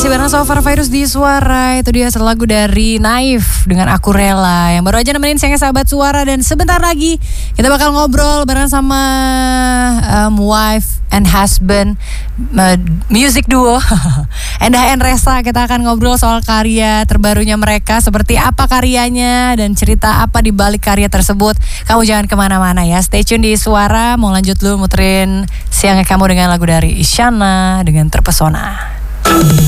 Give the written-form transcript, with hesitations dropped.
Masih bareng Sofar Virus di Suara. Itu dia lagu dari Naif dengan Aku Rela, yang baru aja nemenin siangnya sahabat Suara. Dan sebentar lagi kita bakal ngobrol bareng sama wife and husband music duo Endah and Resa. Kita akan ngobrol soal karya terbarunya mereka, seperti apa karyanya dan cerita apa di balik karya tersebut. Kamu jangan kemana-mana ya, stay tune di Suara. Mau lanjut dulu muterin siangnya kamu dengan lagu dari Isyana dengan Terpesona.